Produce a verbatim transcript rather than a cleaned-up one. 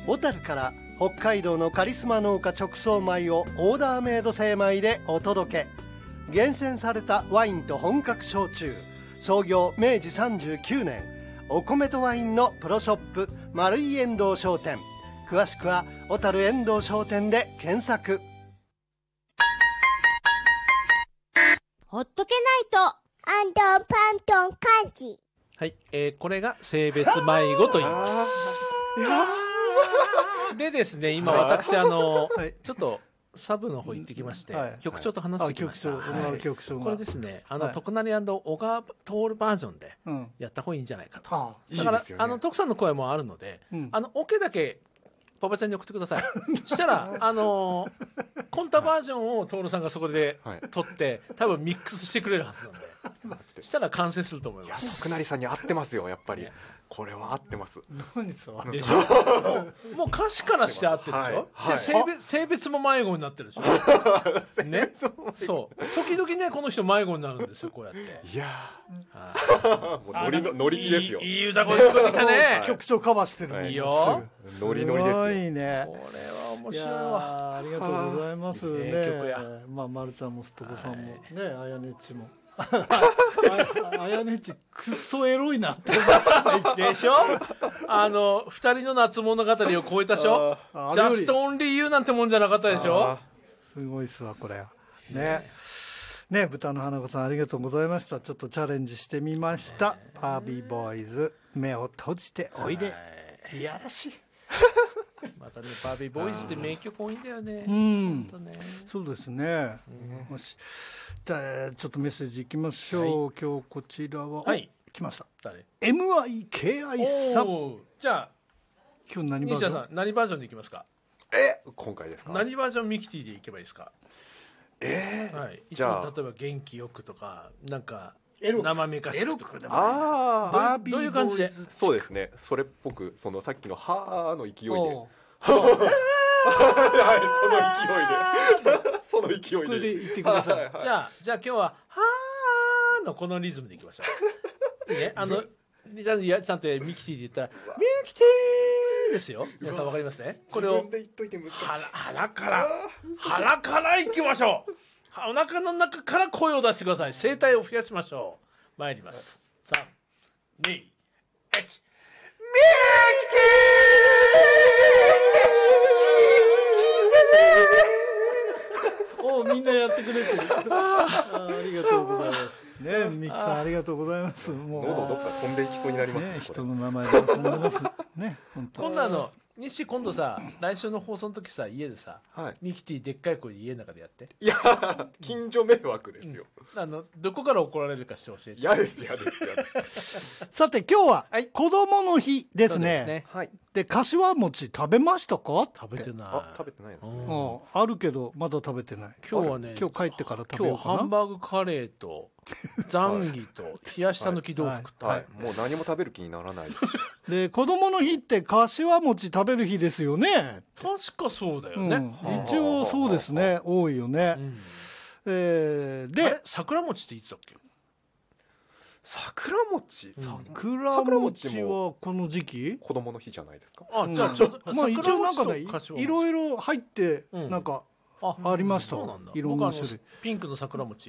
小樽から北海道のカリスマ農家直送米をオーダーメイド精米でお届け。厳選されたワインと本格焼酎、創業めいじさんじゅうきゅうねん、お米とワインのプロショップ丸井遠藤商店。詳しくは小樽遠藤商店で検索。 ほっとけないとアンドパントンカンチ。 はい、えー、これが性別迷子と言います。でですね、今私あの、はい、ちょっとサブの方行ってきまして、はい、局長と話してきました。はい、局長がこれですね、あの、はい、徳成&小川徹バージョンでやった方がいいんじゃないかと。うん、だからいい、ね、あの徳さんの声もあるので、うん、あのオケだけパパちゃんに送ってください。そしたらあのー、コンタバージョンを徹さんがそこで撮って、はい、多分ミックスしてくれるはずなんで、そしたら完成すると思います。 徳成さんに合ってますよ、やっぱり。ね、これは合ってます。 何さでしょ。もう、もう歌詞からして合ってるでしょ。はいはい、性別性別も迷子になってるでしょ。ね、そう。時々ね、この人迷子になるんですよ、こうやって。 いやー、もう乗りの乗り気ですよ。 いい歌声聞こえてきたね。 局長カバーしてる。 いいよ。 ノリノリですよ。 すごいね。 これは面白いわ。 ありがとうございますね。曲や。まあ、まるちゃんもすとこさんもね、あやねっちも。あやねっちくっそエロいなってでしょ。あの二人の夏物語を超えたでしょ。ジャストオンリーユーなんてもんじゃなかったでしょ。 すごいっすわこれね。ね、豚の花子さんありがとうございました。ちょっとチャレンジしてみました。バービーボーイズ目を閉じておいで。いやらしい。 またね、バービーボーイズって名曲多いんだよね。 うん、ね、そうですね。うん、よし、じゃあちょっとメッセージいきましょう。はい、今日こちらは、はい、来ました。誰？ エムアイケーアイ さん。 じゃあ今日何バージョン？ 西田さん何バージョンでいきますか？ え、今回ですか？ 何バージョンミキティでいけばいいですか？ えー、 はい。じゃあ例えば元気よくとかなんか。生めかしくとかでも、 ああ、 バービーどういう感じで。 そうですね、それっぽく、そのさっきのはーの勢いで、はい、その勢いでその勢いでこれで言ってください。 じゃあじゃあ今日ははーのこのリズムでいきましょう。いいね、あのちゃんとちゃんとミキティで言ったらミキティですよ。皆さんわかりますね。これを腹から腹からいきましょう。お腹の中から声を出してください。声帯を増やしましょう。参ります。さん、に、いち。ミキティー。お、みんなやってくれてる。あ, ありがとうございます。ね、ミキさんありがとうございます。もう喉どっか飛んでいきそうになりますね。 ね、人の名前が飛んでますね。本当。 今度あの。西今度さ、来週の放送の時さ、家でさ、はい、ミキティでっかい声で家の中でやって。 いや近所迷惑ですよ、 うん、あのどこから怒られるかして教えて。 嫌です嫌です嫌です。 さて今日は、はい、子供の日ですね。で、ね、はい、で柏餅食べましたか？ 食べてない。 あ、食べてないですね。 うん、あるけどまだ食べてない。 今日はね、 今日帰ってから食べようかな。 今日ハンバーグカレーとザンギと冷やした抜き豆腐食った、 はいはいはい、もう何も食べる気にならないです。 で、子供の日って柏餅食べる日ですよね。 確かそうだよね、 うん、一応そうですね、多いよね、うん、えー、であれ桜餅っていつだっけ？ 桜餅、うん、 桜餅はこの時期子供の日じゃないですか？ あ、じゃあちょっと、 うん、まあ一応なんかね、いろいろ入ってなんかありました、うん、いろんな種類。 ピンクの桜餅